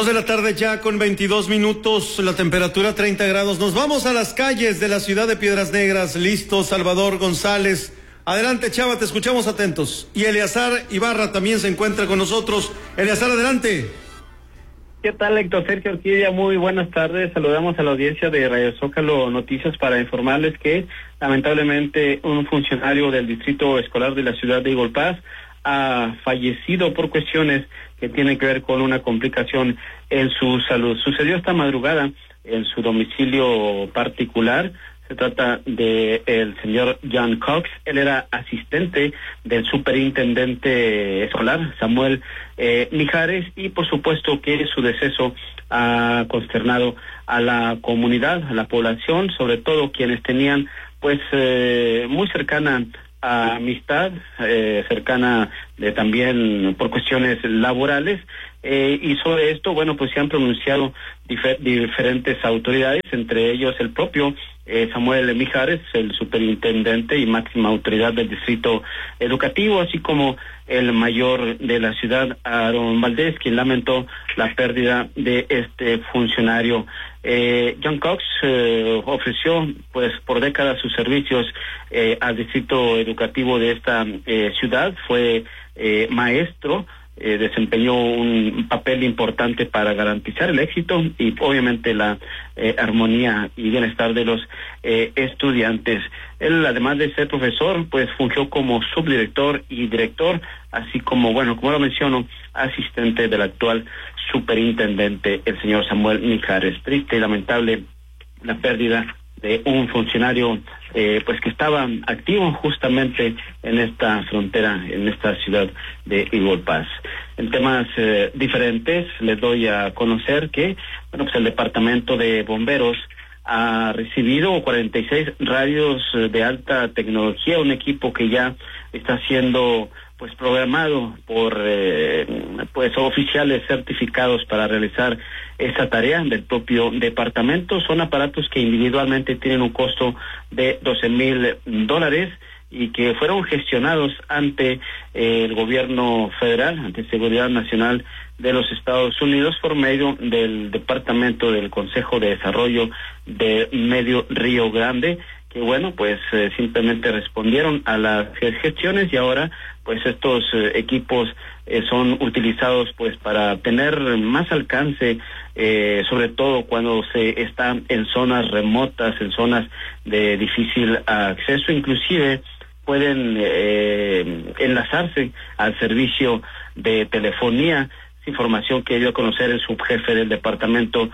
2 de la tarde ya con 22 minutos, la temperatura 30 grados. Nos vamos a las calles de la ciudad de Piedras Negras. Listo, Salvador González. Adelante, Chava, te escuchamos atentos. Y Eleazar Ibarra también se encuentra con nosotros. Eleazar, adelante. ¿Qué tal, Héctor Sergio Orquídea? Muy buenas tardes. Saludamos a la audiencia de Radio Zócalo Noticias para informarles que lamentablemente un funcionario del Distrito Escolar de la ciudad de Eagle Pass ha fallecido por cuestiones que tienen que ver con una complicación en su salud. Sucedió esta madrugada en su domicilio particular. Se trata de el señor John Cox. Él era asistente del superintendente escolar, Samuel Mijares, y por supuesto que su deceso ha consternado a la comunidad, a la población, sobre todo quienes tenían pues muy cercana amistad, cercana también por cuestiones laborales, y sobre esto, bueno, pues se han pronunciado diferentes autoridades, entre ellos el propio Samuel Mijares, el superintendente y máxima autoridad del distrito educativo, así como el mayor de la ciudad, Aaron Valdés, quien lamentó la pérdida de este funcionario. John Cox ofreció pues por décadas sus servicios al distrito educativo de esta ciudad, fue maestro, desempeñó un papel importante para garantizar el éxito y obviamente la armonía y bienestar de los estudiantes. Él, además de ser profesor, pues fungió como subdirector y director, así como, bueno, como lo menciono, asistente del actual superintendente, el señor Samuel Mijares. Triste y lamentable la pérdida de un funcionario pues que estaba activo justamente en esta frontera, en esta ciudad de Eagle Pass. En temas diferentes, les doy a conocer que, bueno, pues el departamento de bomberos ha recibido 46 radios de alta tecnología, un equipo que ya está siendo pues programado por pues oficiales certificados para realizar esta tarea del propio departamento. Son aparatos que individualmente tienen un costo de $12,000 y que fueron gestionados ante el gobierno federal, ante Seguridad Nacional de los Estados Unidos, por medio del Departamento del Consejo de Desarrollo de Medio Río Grande, que bueno, pues simplemente respondieron a las gestiones y ahora pues estos equipos son utilizados pues para tener más alcance, sobre todo cuando se está en zonas remotas, en zonas de difícil acceso, inclusive pueden enlazarse al servicio de telefonía. Información que dio a conocer el subjefe del departamento,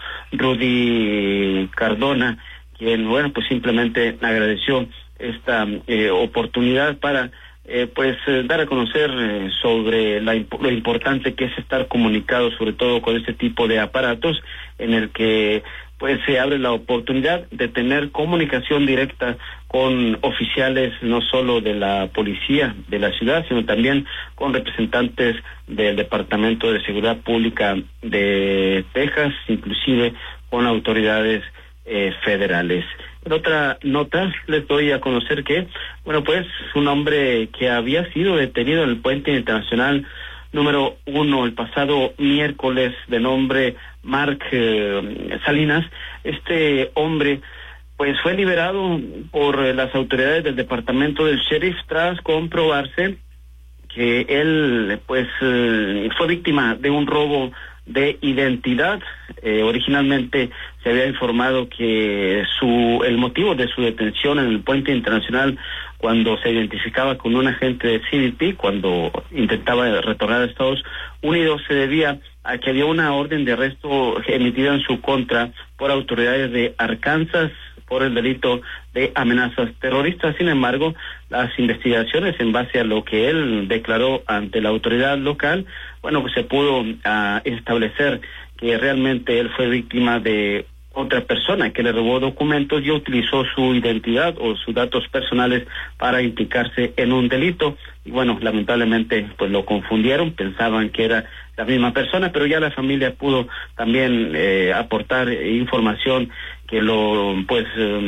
Rudy Cardona, quien, bueno, pues simplemente agradeció esta oportunidad para dar a conocer sobre lo importante que es estar comunicado, sobre todo con este tipo de aparatos, en el que pues se abre la oportunidad de tener comunicación directa con oficiales no solo de la policía de la ciudad, sino también con representantes del Departamento de Seguridad Pública de Texas, inclusive con autoridades federales. En otra nota les doy a conocer que, bueno, pues un hombre que había sido detenido en el puente internacional número 1 el pasado miércoles, de nombre Mark Salinas, este hombre pues fue liberado por las autoridades del departamento del sheriff tras comprobarse que él pues fue víctima de un robo de identidad. Originalmente se había informado que el motivo de su detención en el puente internacional, cuando se identificaba con un agente de CBP, cuando intentaba retornar a Estados Unidos, se debía a que había una orden de arresto emitida en su contra por autoridades de Arkansas por el delito de amenazas terroristas. Sin embargo, las investigaciones, en base a lo que él declaró ante la autoridad local, bueno, pues se pudo establecer que realmente él fue víctima de otra persona que le robó documentos y utilizó su identidad o sus datos personales para implicarse en un delito. Y bueno, lamentablemente pues lo confundieron, pensaban que era la misma persona, pero ya la familia pudo también aportar información que lo pues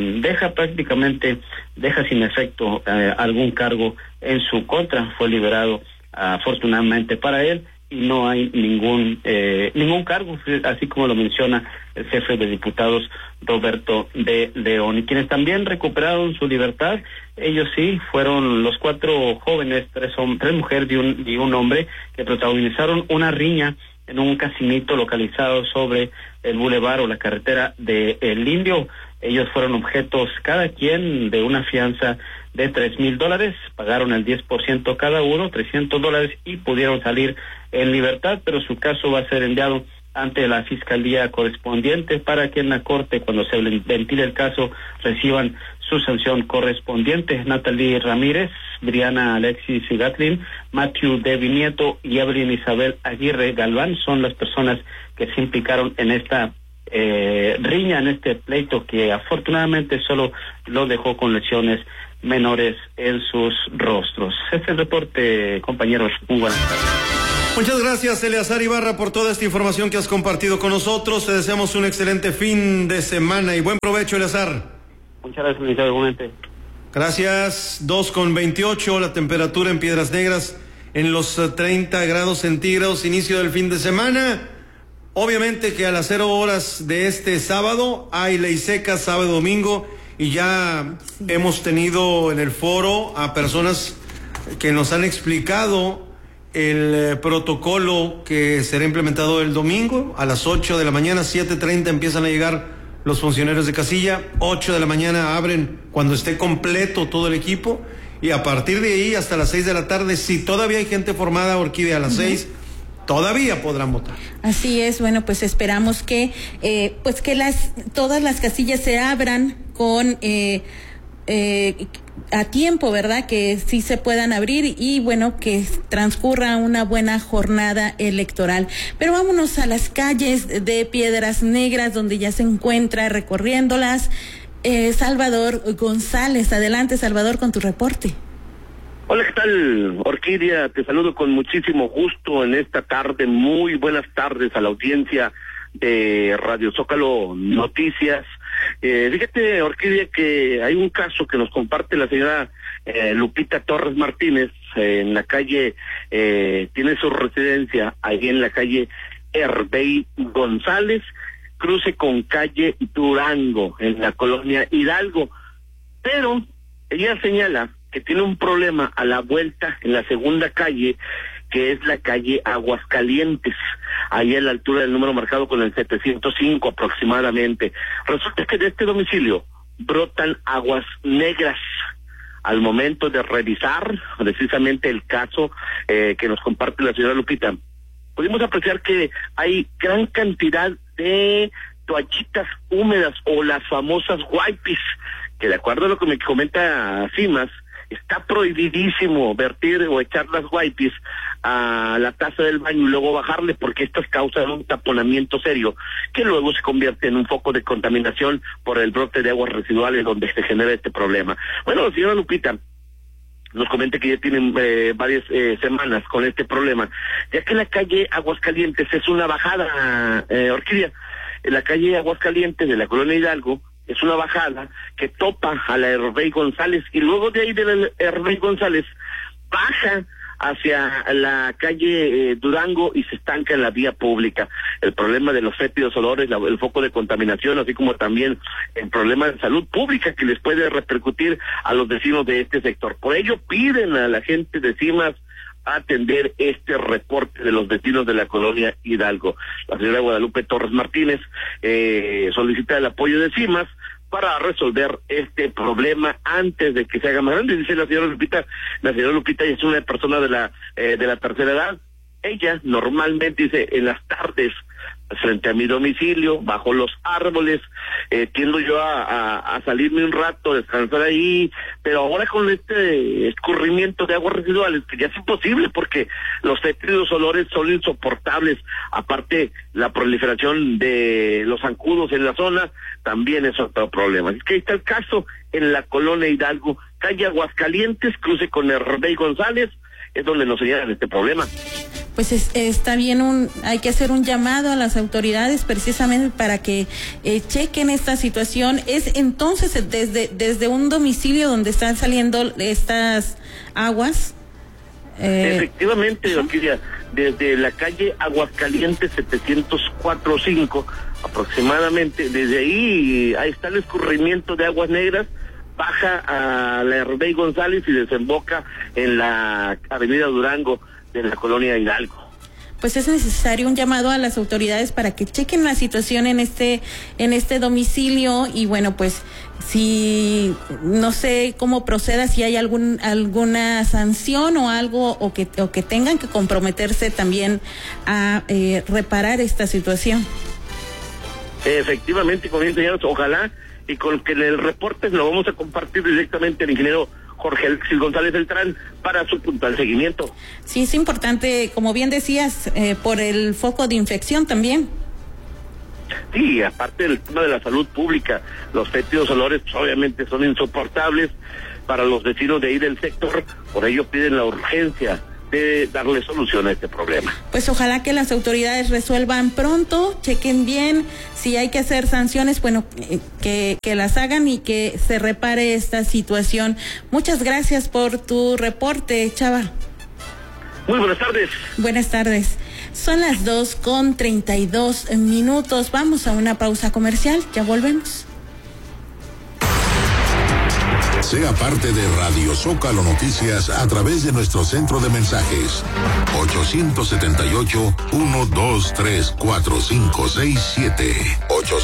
deja sin efecto algún cargo en su contra. Fue liberado afortunadamente para él y no hay ningún cargo, así como lo menciona el jefe de diputados Roberto de León. Y quienes también recuperaron su libertad, ellos sí, fueron los 4 jóvenes, 3 mujeres y un hombre, que protagonizaron una riña en un casinito localizado sobre el bulevar o la carretera de El Indio. Ellos fueron objetos cada quien de una fianza de $3,000, pagaron el 10% cada uno, $300, y pudieron salir en libertad, pero su caso va a ser enviado ante la fiscalía correspondiente para que en la corte, cuando se ventile el caso, reciban su sanción correspondiente. Natalie Ramírez, Briana Alexis Gatlin, Matthew Devi Nieto y Evelyn Isabel Aguirre Galván son las personas que se implicaron en esta riña, en este pleito que afortunadamente solo lo dejó con lesiones menores en sus rostros. Este es el reporte, compañeros. Muy buenas tardes. Muchas gracias, Eleazar Ibarra, por toda esta información que has compartido con nosotros. Te deseamos un excelente fin de semana y buen provecho, Eleazar. Muchas gracias, licenciado, igualmente. Gracias. 2:28, la temperatura en Piedras Negras en los 30 grados centígrados, inicio del fin de semana. Obviamente que a las 0 horas de este sábado hay ley seca, sábado y domingo, y ya hemos tenido en el foro a personas que nos han explicado el protocolo que será implementado el domingo. A las 8 de la mañana, 7:30 empiezan a llegar los funcionarios de casilla, 8 de la mañana abren cuando esté completo todo el equipo, y a partir de ahí hasta las 6 de la tarde, si todavía hay gente formada, Orquídea, a las 6, todavía podrán votar. Así es. Bueno, pues esperamos que todas las casillas se abran con a tiempo, ¿verdad? Que sí se puedan abrir y bueno, que transcurra una buena jornada electoral. Pero vámonos a las calles de Piedras Negras, donde ya se encuentra recorriéndolas Salvador González. Adelante, Salvador, con tu reporte. Hola, ¿qué tal, Orquídea? Te saludo con muchísimo gusto en esta tarde. Muy buenas tardes a la audiencia de Radio Zócalo Noticias. Fíjate, Orquídea, que hay un caso que nos comparte la señora Lupita Torres Martínez en la calle, tiene su residencia ahí en la calle Hervey González, cruce con calle Durango, en la colonia Hidalgo. Pero ella señala que tiene un problema a la vuelta en la segunda calle, que es la calle Aguascalientes, ahí a la altura del número marcado con el 705 aproximadamente. Resulta que de este domicilio brotan aguas negras. Al momento de revisar precisamente el caso que nos comparte la señora Lupita, pudimos apreciar que hay gran cantidad de toallitas húmedas o las famosas wipes, que de acuerdo a lo que me comenta Cimas, está prohibidísimo vertir o echar las wipes a la taza del baño y luego bajarle, porque estas causan un taponamiento serio que luego se convierte en un foco de contaminación por el brote de aguas residuales donde se genera este problema. Bueno, la señora Lupita nos comenta que ya tienen varias semanas con este problema, ya que la calle Aguascalientes es una bajada, Orquídea. En la calle Aguascalientes de la colonia Hidalgo es una bajada que topa a la Hervey González, y luego de ahí de la Hervey González baja hacia la calle Durango y se estanca en la vía pública. El problema de los fétidos olores, el foco de contaminación, así como también el problema de salud pública que les puede repercutir a los vecinos de este sector. Por ello piden a la gente de Cimas atender este reporte de los vecinos de la colonia Hidalgo. La señora Guadalupe Torres Martínez solicita el apoyo de Cimas para resolver este problema antes de que se haga más grande. Dice la señora Lupita es una persona de la tercera edad. Ella normalmente, dice, en las tardes frente a mi domicilio, bajo los árboles, tiendo yo a salirme un rato, descansar ahí, pero ahora con este escurrimiento de aguas residuales, que ya es imposible porque los fétidos olores son insoportables, aparte la proliferación de los zancudos en la zona también es otro problema. Es que ahí está el caso en la colonia Hidalgo, calle Aguascalientes, cruce con Hervey González, es donde nos señalan este problema. Pues está bien, hay que hacer un llamado a las autoridades precisamente para que chequen esta situación. Es entonces desde un domicilio donde están saliendo estas aguas, Efectivamente, Orquídea, desde la calle Aguascalientes 704-5 aproximadamente, desde ahí está el escurrimiento de aguas negras, baja a la Herrey González y desemboca en la avenida Durango de la colonia Hidalgo. Pues es necesario un llamado a las autoridades para que chequen la situación en este domicilio y bueno, pues si no sé cómo proceda, si hay alguna sanción o algo o que tengan que comprometerse también a reparar esta situación. Efectivamente, como bien señalas, ojalá y con que el reporte lo vamos a compartir directamente al ingeniero Jorge Alexis González Beltrán para su puntual seguimiento. Sí, es importante, como bien decías, por el foco de infección también. Sí, aparte del tema de la salud pública, los fétidos olores pues, obviamente son insoportables para los vecinos de ahí del sector, por ello piden la urgencia de darle solución a este problema. Pues ojalá que las autoridades resuelvan pronto, chequen bien, si hay que hacer sanciones, bueno, que las hagan y que se repare esta situación. Muchas gracias por tu reporte, Chava. Muy buenas tardes. Buenas tardes. Son las 2:32. Vamos a una pausa comercial, ya volvemos. Sea parte de Radio Zócalo Noticias a través de nuestro centro de mensajes 878-123-4567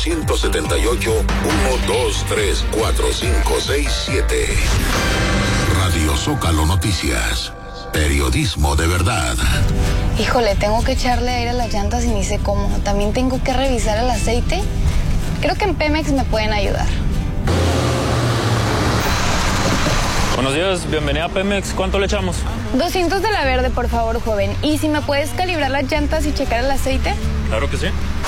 878-123-4567. Radio Zócalo Noticias, periodismo de verdad. Híjole, tengo que echarle aire a las llantas y ni sé cómo. También tengo que revisar el aceite. Creo que en Pemex me pueden ayudar. Buenos días, bienvenida a Pemex. ¿Cuánto le echamos? 200 de la verde, por favor, joven. ¿Y si me puedes calibrar las llantas y checar el aceite? Claro que sí.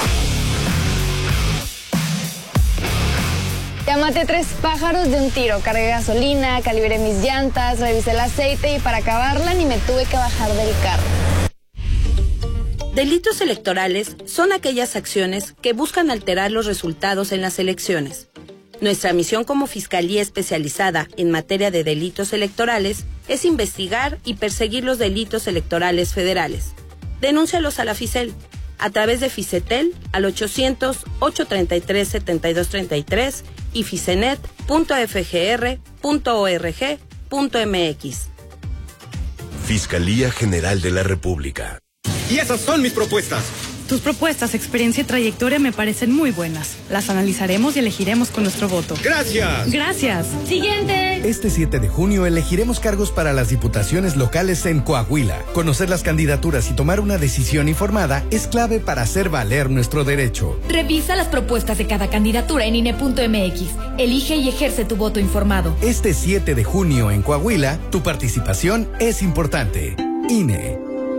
Ya maté 3 pájaros de un tiro. Cargué gasolina, calibré mis llantas, revisé el aceite y para acabarla ni me tuve que bajar del carro. Delitos electorales son aquellas acciones que buscan alterar los resultados en las elecciones. Nuestra misión como Fiscalía Especializada en materia de delitos electorales es investigar y perseguir los delitos electorales federales. Denúncialos a la FICEL a través de Ficetel al 800-833-7233 y ficenet.fgr.org.mx. Fiscalía General de la República. Y esas son mis propuestas. Tus propuestas, experiencia y trayectoria me parecen muy buenas. Las analizaremos y elegiremos con nuestro voto. ¡Gracias! ¡Gracias! ¡Siguiente! Este 7 de junio elegiremos cargos para las diputaciones locales en Coahuila. Conocer las candidaturas y tomar una decisión informada es clave para hacer valer nuestro derecho. Revisa las propuestas de cada candidatura en INE.mx. Elige y ejerce tu voto informado. Este 7 de junio en Coahuila, tu participación es importante. INE.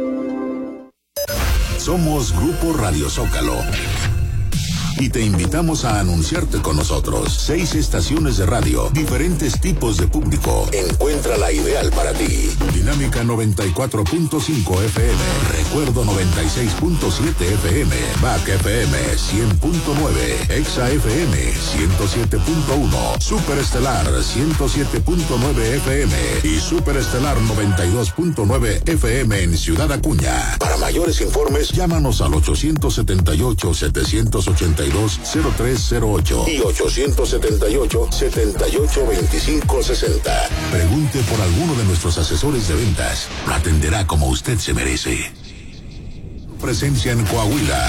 Somos Grupo Radio Zócalo y te invitamos a anunciarte con nosotros. 6 estaciones de radio, diferentes tipos de público. Encuentra la ideal para ti. Dinámica 94.5 FM, Recuerdo 96.7 FM, BAC FM 100.9, Exa FM 107.1, Superestelar 107.9 FM y Superestelar 92.9 FM en Ciudad Acuña. Para mayores informes, llámanos al 878-782-0308 y 878-782560. Pregunte por alguno de nuestros asesores de ventas. Lo atenderá como usted se merece. Presencia en Coahuila.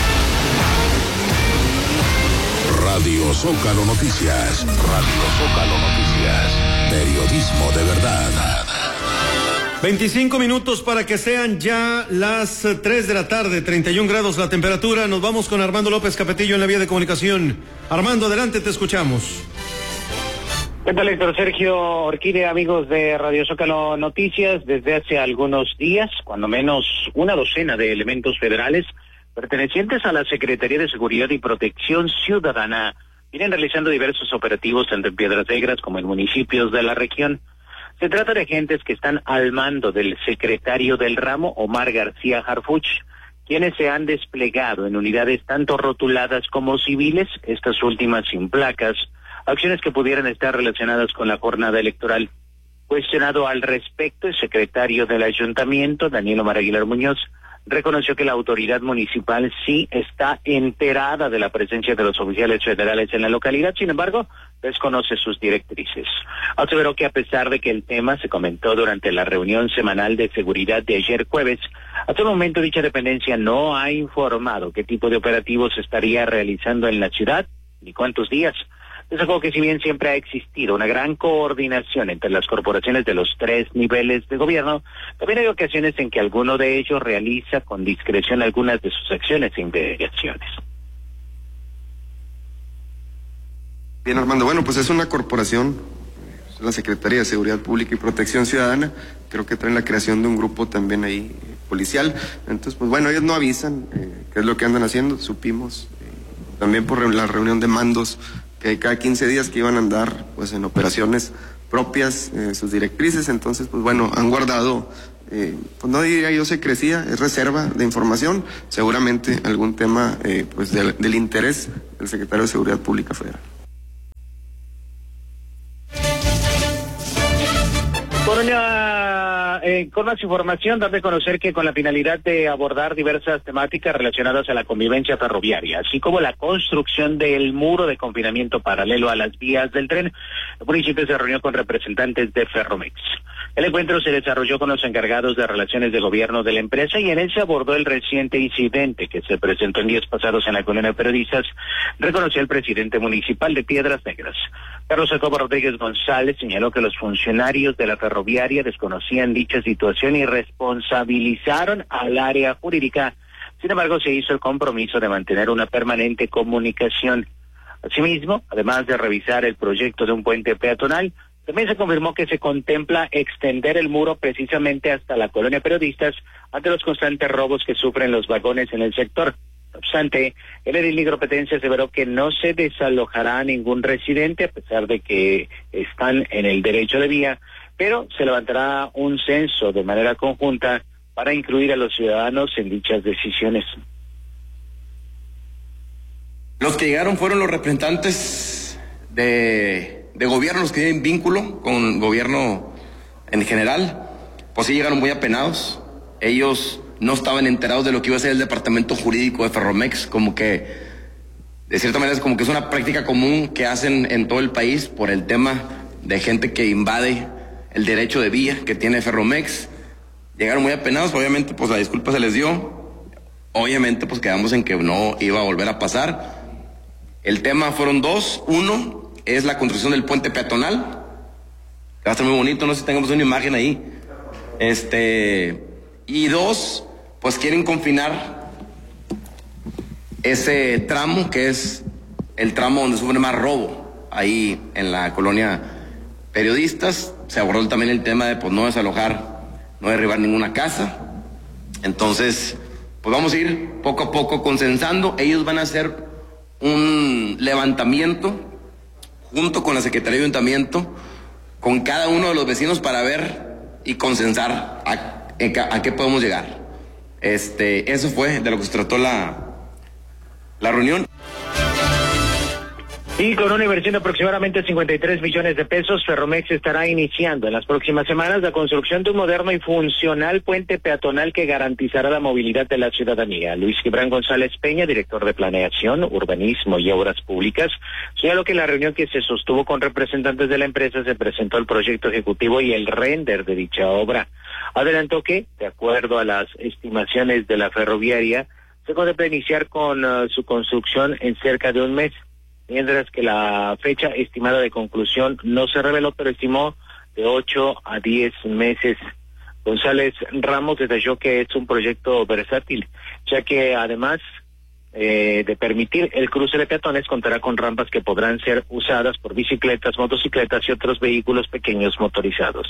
Radio Zócalo Noticias. Radio Zócalo Noticias. Periodismo de verdad. 25 minutos para que sean ya las 3 de la tarde, 31 grados la temperatura. Nos vamos con Armando López Capetillo en la vía de comunicación. Armando, adelante, te escuchamos. ¿Qué tal, Héctor Sergio Orquídea, amigos de Radio Zócalo Noticias? Desde hace algunos días, cuando menos una docena de elementos federales pertenecientes a la Secretaría de Seguridad y Protección Ciudadana vienen realizando diversos operativos tanto en Piedras Negras como en municipios de la región. Se trata de agentes que están al mando del secretario del ramo, Omar García Harfuch, quienes se han desplegado en unidades tanto rotuladas como civiles, estas últimas sin placas, acciones que pudieran estar relacionadas con la jornada electoral. Cuestionado al respecto, el secretario del ayuntamiento, Daniel Omar Aguilar Muñoz, reconoció que la autoridad municipal sí está enterada de la presencia de los oficiales federales en la localidad, sin embargo, desconoce sus directrices. Aseveró que a pesar de que el tema se comentó durante la reunión semanal de seguridad de ayer jueves, hasta el momento dicha dependencia no ha informado qué tipo de operativos se estaría realizando en la ciudad ni cuántos días. Destacó que si bien siempre ha existido una gran coordinación entre las corporaciones de los 3 niveles de gobierno, también hay ocasiones en que alguno de ellos realiza con discreción algunas de sus acciones e investigaciones. Bien, Armando, bueno, pues es una corporación, la Secretaría de Seguridad Pública y Protección Ciudadana, creo que traen la creación de un grupo también ahí policial, entonces pues bueno, ellos no avisan qué es lo que andan haciendo, supimos también por la reunión de mandos que cada 15 días que iban a andar pues en operaciones propias, sus directrices, entonces pues bueno, han guardado, pues no diría yo secrecía, es reserva de información, seguramente algún tema pues del interés del Secretario de Seguridad Pública Federal. Con más información, dar de conocer que con la finalidad de abordar diversas temáticas relacionadas a la convivencia ferroviaria, así como la construcción del muro de confinamiento paralelo a las vías del tren, el municipio se reunió con representantes de Ferromex. El encuentro se desarrolló con los encargados de relaciones de gobierno de la empresa y en él se abordó el reciente incidente que se presentó en días pasados en la colonia Periodistas, reconoció el presidente municipal de Piedras Negras. Carlos Jacobo Rodríguez González señaló que los funcionarios de la ferroviaria desconocían dicha situación y responsabilizaron al área jurídica. Sin embargo, se hizo el compromiso de mantener una permanente comunicación. Asimismo, además de revisar el proyecto de un puente peatonal, también se confirmó que se contempla extender el muro precisamente hasta la colonia Periodistas ante los constantes robos que sufren los vagones en el sector. No obstante, el edil nigropetense aseveró que no se desalojará a ningún residente a pesar de que están en el derecho de vía, pero se levantará un censo de manera conjunta para incluir a los ciudadanos en dichas decisiones. Los que llegaron fueron los representantes de gobiernos que tienen vínculo con gobierno en general, pues sí llegaron muy apenados. Ellos no estaban enterados de lo que iba a ser el departamento jurídico de Ferromex, como que, de cierta manera, es como que es una práctica común que hacen en todo el país por el tema de gente que invade el derecho de vía que tiene Ferromex. Llegaron muy apenados, obviamente, pues la disculpa se les dio. Obviamente, pues quedamos en que no iba a volver a pasar. El tema fueron dos. Uno es la construcción del puente peatonal, que va a estar muy bonito, no sé si tengamos una imagen ahí. Y dos, pues quieren confinar ese tramo, que es el tramo donde sufre más robo, ahí en la colonia Periodistas. Se abordó también el tema de pues no desalojar, no derribar ninguna casa. Entonces, pues vamos a ir poco a poco consensando. Ellos van a hacer un levantamiento junto con la Secretaría de Ayuntamiento, con cada uno de los vecinos para ver y consensar a qué podemos llegar. Eso fue de lo que se trató la reunión. Y con una inversión de aproximadamente 53 millones de pesos, Ferromex estará iniciando en las próximas semanas la construcción de un moderno y funcional puente peatonal que garantizará la movilidad de la ciudadanía. Luis Gibran González Peña, director de Planeación, Urbanismo y Obras Públicas, señaló que en la reunión que se sostuvo con representantes de la empresa se presentó el proyecto ejecutivo y el render de dicha obra. Adelantó que, de acuerdo a las estimaciones de la ferroviaria, se contempla iniciar con su construcción en cerca de un mes, mientras que la fecha estimada de conclusión no se reveló, pero estimó de 8 a 10 meses. González Ramos detalló que es un proyecto versátil, ya que además de permitir el cruce de peatones, contará con rampas que podrán ser usadas por bicicletas, motocicletas y otros vehículos pequeños motorizados.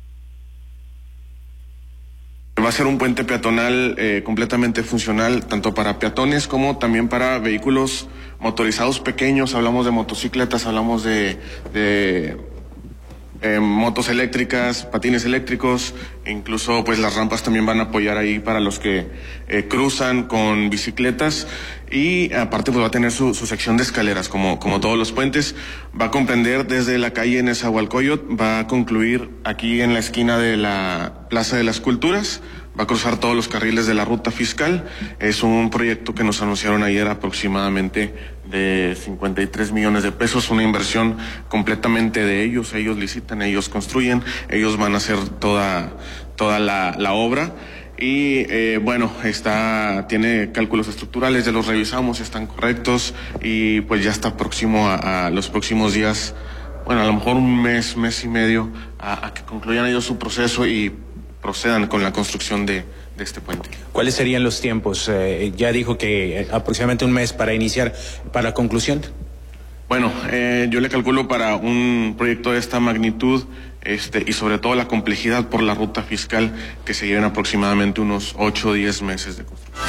Va a ser un puente peatonal completamente funcional, tanto para peatones como también para vehículos motorizados pequeños. Hablamos de motocicletas, hablamos de motos eléctricas, patines eléctricos, incluso pues las rampas también van a apoyar ahí para los que cruzan con bicicletas, y aparte pues va a tener su sección de escaleras como todos los puentes. Va a comprender desde la calle Nezahualcóyotl, va a concluir aquí en la esquina de la Plaza de las Culturas, va a cruzar todos los carriles de la ruta fiscal. Es un proyecto que nos anunciaron ayer aproximadamente de 53 millones de pesos, una inversión completamente de ellos licitan, ellos construyen, ellos van a hacer toda la obra. Y bueno, tiene cálculos estructurales, ya los revisamos, están correctos, y pues ya está próximo a los próximos días, bueno, a lo mejor un mes y medio, a que concluyan ellos su proceso y procedan con la construcción de este puente. ¿Cuáles serían los tiempos? Ya dijo que aproximadamente un mes para iniciar, para la conclusión. Bueno, yo le calculo para un proyecto de esta magnitud, y sobre todo la complejidad por la ruta fiscal, que se lleven aproximadamente unos 8 o 10 meses de construcción.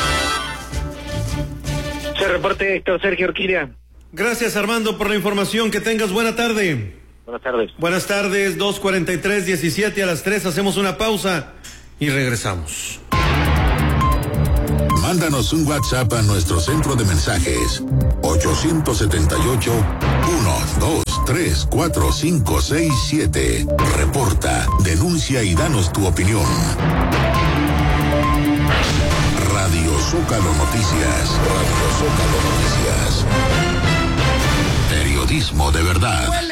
Se reporte Héctor Sergio Orquídea. Gracias, Armando, por la información. Que tengas buena tarde. Buenas tardes. Buenas tardes, 2:43, 17 a las 3. Hacemos una pausa y regresamos. Mándanos un WhatsApp a nuestro centro de mensajes 878-123-4567. Reporta, denuncia y danos tu opinión. Radio Zócalo Noticias. Radio Zócalo Noticias. Periodismo de verdad.